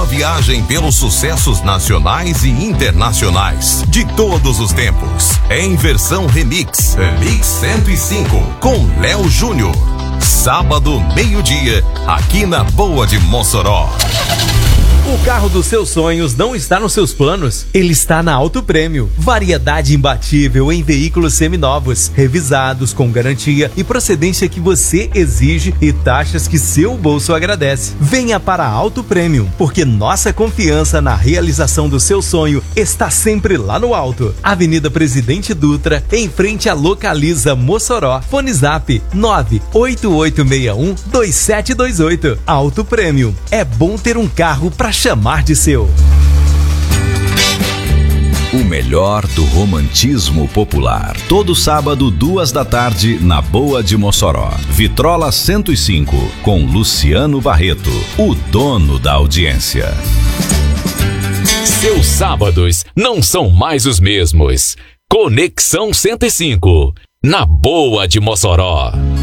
Uma viagem pelos sucessos nacionais e internacionais de todos os tempos. Em versão remix. Remix 105 com Léo Júnior. Sábado, meio-dia, aqui na Boa de Mossoró. O carro dos seus sonhos não está nos seus planos? Ele está na Auto Prêmio. Variedade imbatível em veículos seminovos, revisados com garantia e procedência que você exige e taxas que seu bolso agradece. Venha para a Auto Prêmio, porque nossa confiança na realização do seu sonho está sempre lá no alto. Avenida Presidente Dutra, em frente à Localiza Mossoró. Fone Zap 988612728. Auto Prêmio. É bom ter um carro para chamar de seu. O melhor do romantismo popular. Todo sábado, 14h, na Boa de Mossoró. Vitrola 105, com Luciano Barreto, o dono da audiência. Seus sábados não são mais os mesmos. Conexão 105, na Boa de Mossoró.